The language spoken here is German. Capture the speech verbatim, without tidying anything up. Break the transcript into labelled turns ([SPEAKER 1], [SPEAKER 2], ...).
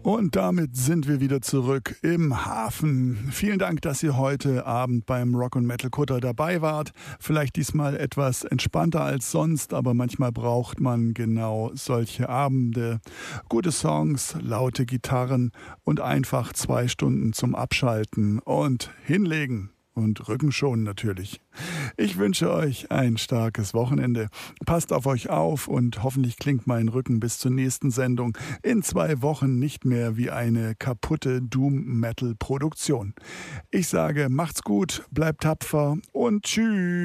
[SPEAKER 1] Und damit sind wir wieder zurück im Hafen. Vielen Dank, dass ihr heute Abend beim Rock und Metal Kutter dabei wart. Vielleicht diesmal etwas entspannter als sonst, aber manchmal braucht man genau solche Abende. Gute Songs, laute Gitarren und einfach zwei Stunden zum Abschalten und hinlegen. Und Rücken schonen natürlich. Ich wünsche euch ein starkes Wochenende. Passt auf euch auf und hoffentlich klingt mein Rücken bis zur nächsten Sendung in zwei Wochen nicht mehr wie eine kaputte Doom-Metal-Produktion. Ich sage, macht's gut, bleibt tapfer und tschüss.